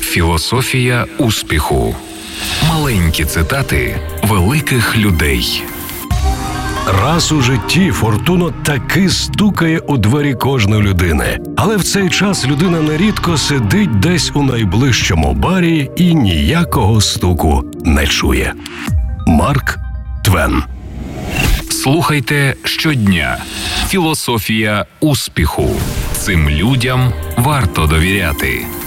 Філософія успіху. Маленькі цитати великих людей. Раз у житті фортуна таки стукає у двері кожної людини. Але в цей час людина нерідко сидить десь у найближчому барі і ніякого стуку не чує. Марк Твен. Слухайте щодня. Філософія успіху. Цим людям варто довіряти.